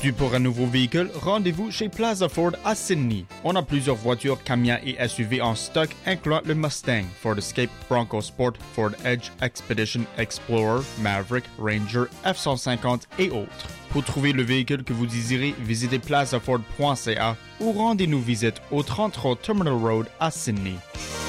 Dû pour un nouveau véhicule, rendez-vous chez Plaza Ford à Sydney. On a plusieurs voitures, camions et SUV en stock, incluant le Mustang, Ford Escape, Bronco Sport, Ford Edge, Expedition, Explorer, Maverick, Ranger, F-150 et autres. Pour trouver le véhicule que vous désirez, visitez plazaford.ca ou rendez-nous visite au 33 Terminal Road à Sydney.